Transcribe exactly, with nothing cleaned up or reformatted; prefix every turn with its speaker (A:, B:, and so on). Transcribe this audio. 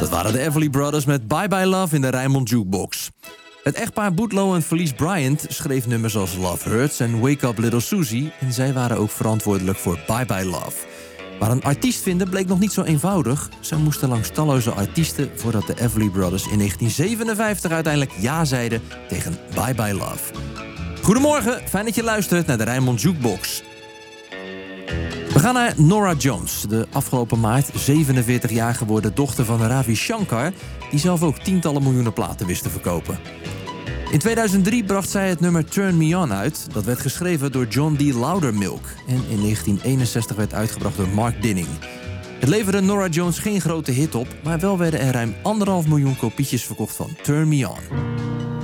A: Dat waren de Everly Brothers met Bye Bye Love in de Rijnmond Jukebox. Het echtpaar Bootlow en Felice Bryant schreef nummers als Love Hurts en Wake Up Little Susie... en zij waren ook verantwoordelijk voor Bye Bye Love. Maar een artiest vinden bleek nog niet zo eenvoudig. Ze moesten langs talloze artiesten voordat de Everly Brothers in negentien zevenenvijftig uiteindelijk ja zeiden tegen Bye Bye Love. Goedemorgen, fijn dat je luistert naar de Rijnmond Jukebox. We gaan naar Norah Jones, de afgelopen maart zevenenveertig jaar geworden dochter van Ravi Shankar, die zelf ook tientallen miljoenen platen wist te verkopen. In tweeduizend drie bracht zij het nummer Turn Me On uit. Dat werd geschreven door John D. Loudermilk en in negentien eenenzestig werd uitgebracht door Mark Dinning. Het leverde Norah Jones geen grote hit op, maar wel werden er ruim anderhalf miljoen kopietjes verkocht van Turn Me On.